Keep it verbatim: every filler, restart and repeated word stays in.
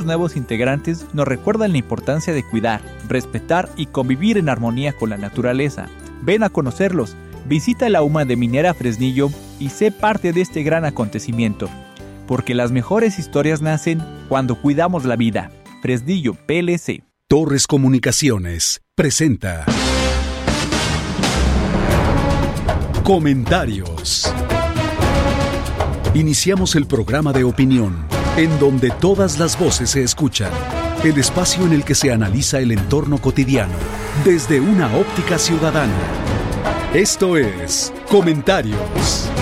sus nuevos integrantes nos recuerdan la importancia de cuidar, respetar y convivir en armonía con la naturaleza. Ven a conocerlos, visita la U M A de Minera Fresnillo y sé parte de este gran acontecimiento. Porque las mejores historias nacen cuando cuidamos la vida. Fresnillo P L C. Torres Comunicaciones presenta Comentarios. Iniciamos el programa de opinión, en donde todas las voces se escuchan. El espacio en el que se analiza el entorno cotidiano, desde una óptica ciudadana. Esto es Comentarios.